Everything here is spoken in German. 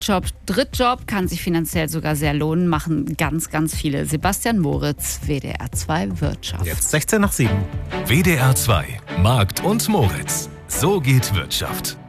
Job, Drittjob kann sich finanziell sogar sehr lohnen, machen ganz, ganz viele. Sebastian Moritz, WDR 2 Wirtschaft. Jetzt 16 nach 7. WDR 2 Markt und Moritz. So geht Wirtschaft.